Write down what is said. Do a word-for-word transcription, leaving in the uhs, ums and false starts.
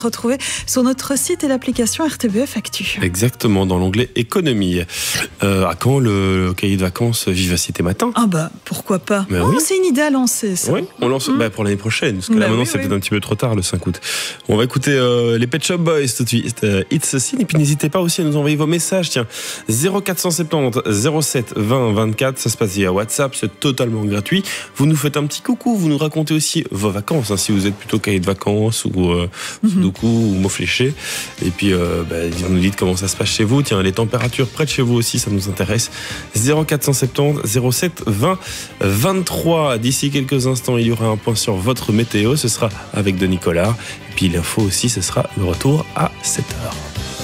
Retrouver sur notre site et l'application R T B F Actu. Exactement, dans l'onglet économie. Euh, à quand le, le cahier de vacances Vivacité Matin? Ah bah pourquoi pas. Ben oh, oui. C'est une idée à lancer ça. Oui, on lance mmh. bah, pour l'année prochaine, parce que là bah maintenant oui, c'est oui. peut-être un petit peu trop tard le cinq août. On va écouter euh, les Pet Shop Boys tout de suite. Euh, It's a Sin, et puis n'hésitez pas aussi à nous envoyer vos messages. Tiens, zéro quatre cent soixante-dix zéro sept vingt vingt-quatre, ça se passe via WhatsApp, c'est totalement gratuit. Vous nous faites un petit coucou, vous nous racontez aussi vos vacances, hein, si vous êtes plutôt cahier de vacances ou euh, mmh. Sudoku ou mot fléché. Et puis euh, bah, vous nous dites comment ça se passe chez vous. Tiens, les températures près de chez vous aussi, ça nous intéresse. zéro quatre cent soixante-dix zéro sept vingt vingt-trois. D'ici quelques instants, il y aura un point sur votre météo. Ce sera avec Denis Collard. Et puis l'info aussi, ce sera le retour à sept heures.